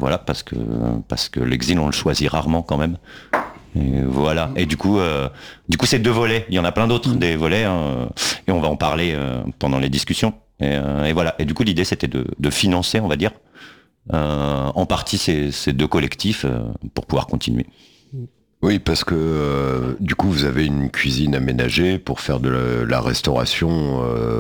voilà, parce que l'exil, on le choisit rarement quand même. Et voilà. Et du coup, c'est 2 volets. Il y en a plein d'autres, des volets, hein, et on va en parler pendant les discussions. Et voilà. Et du coup, l'idée, c'était de financer, on va dire, en partie ces 2 collectifs pour pouvoir continuer. Oui, parce que du coup, vous avez une cuisine aménagée pour faire de la restauration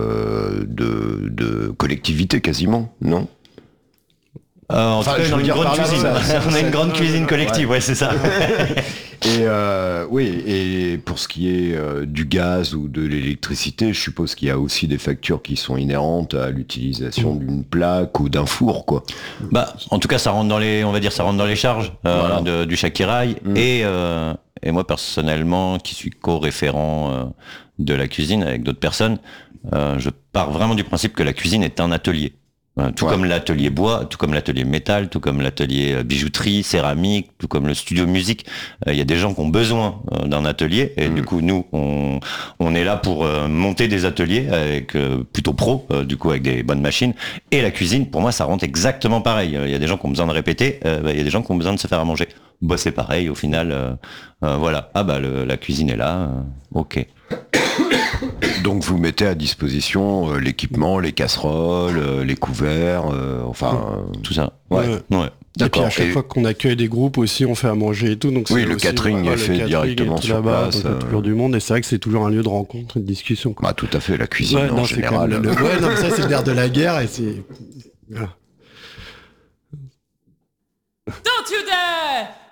de collectivité quasiment, non ? En tout cas, on a une grande cuisine. On a une grande cuisine collective, ouais, c'est ça. Et oui, et pour ce qui est du gaz ou de l'électricité, je suppose qu'il y a aussi des factures qui sont inhérentes à l'utilisation d'une plaque ou d'un four, quoi. Bah, en tout cas, ça rentre dans les charges du Shakiraï. Et moi, personnellement, qui suis co-référent de la cuisine avec d'autres personnes, je pars vraiment du principe que la cuisine est un atelier. Tout comme l'atelier bois, tout comme l'atelier métal, tout comme l'atelier bijouterie, céramique, tout comme le studio musique. Il y a des gens qui ont besoin d'un atelier, et du coup nous on est là pour monter des ateliers avec plutôt pro, du coup avec des bonnes machines. Et la cuisine, pour moi, ça rentre exactement pareil. Il y a des gens qui ont besoin de répéter, il y a des gens qui ont besoin de se faire à manger. Bah c'est pareil au final. Voilà. Ah bah la cuisine est là. Ok. Donc vous mettez à disposition l'équipement, les casseroles, les couverts, tout ça. Ouais. Et puis à chaque fois qu'on accueille des groupes aussi, on fait à manger et tout. Donc oui, le catering est fait directement sur place. Donc toujours du monde, et c'est vrai que c'est toujours un lieu de rencontre et de discussion, quoi. Bah tout à fait, la cuisine en général. Ça c'est l'air de la guerre, et c'est... Voilà. Don't you dare